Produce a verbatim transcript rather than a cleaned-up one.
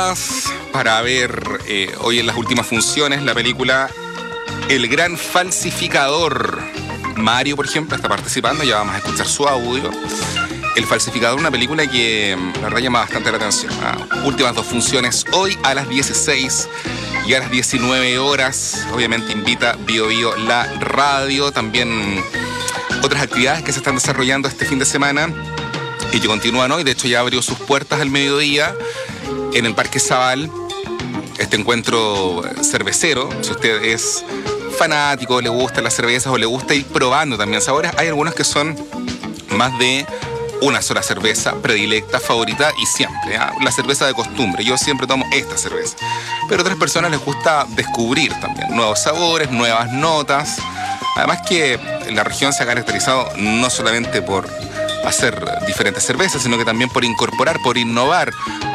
Para ver eh, hoy en las últimas funciones la película El Gran Falsificador. Mario, por ejemplo, está participando, ya vamos a escuchar su audio. El Falsificador, una película que la verdad llama bastante la atención. Ah, últimas dos funciones hoy a las dieciséis y a las diecinueve horas. Obviamente invita Bio Bio la radio. También otras actividades que se están desarrollando este fin de semana y que continúan hoy. De hecho ya abrió sus puertas al mediodía en el Parque Zabal, este encuentro cervecero. Si usted es fanático, le gustan las cervezas o le gusta ir probando también sabores, hay algunos que son más de una sola cerveza predilecta, favorita y siempre, ¿eh? La cerveza de costumbre. Yo siempre tomo esta cerveza. Pero a otras personas les gusta descubrir también nuevos sabores, nuevas notas. Además que la región se ha caracterizado no solamente por hacer diferentes cervezas, sino que también por incorporar, por innovar